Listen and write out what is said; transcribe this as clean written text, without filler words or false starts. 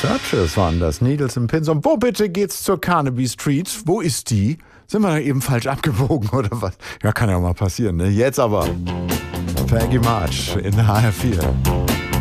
Searches waren das, Needles im Pins. Und wo bitte geht's zur Carnaby Street? Wo ist die? Sind wir da eben falsch abgebogen oder was? Ja, kann ja mal passieren, ne? Jetzt aber Peggy March in HR4.